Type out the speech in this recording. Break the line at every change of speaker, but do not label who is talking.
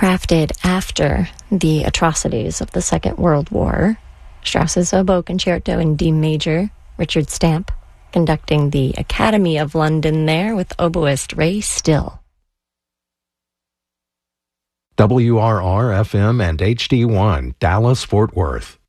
crafted after the atrocities of the Second World War. Strauss's Oboe Concerto in D major, Richard Stamp conducting the Academy of London there with oboist Ray Still.
WRR-FM and HD1, Dallas, Fort Worth.